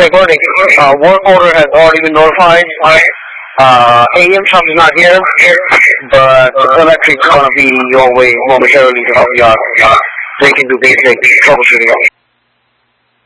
Recording. Work order has already been notified. AM shop is not here, but electric's gonna be your way momentarily to help you out. They can do basic troubleshooting.